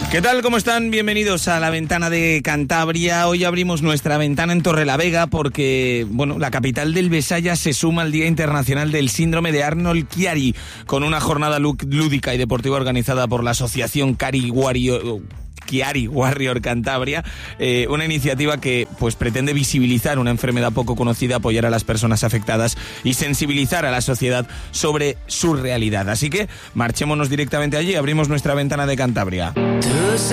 ¿Qué tal? ¿Cómo están? Bienvenidos a La Ventana de Cantabria. Hoy abrimos nuestra ventana en Torrelavega porque, la capital del Besaya se suma al Día Internacional del Síndrome de Arnold-Chiari, con una jornada lúdica y deportiva organizada por la asociación Chiari Warrior Cantabria, una iniciativa que pretende visibilizar una enfermedad poco conocida, apoyar a las personas afectadas y sensibilizar a la sociedad sobre su realidad. Así que marchémonos directamente allí, abrimos nuestra ventana de Cantabria.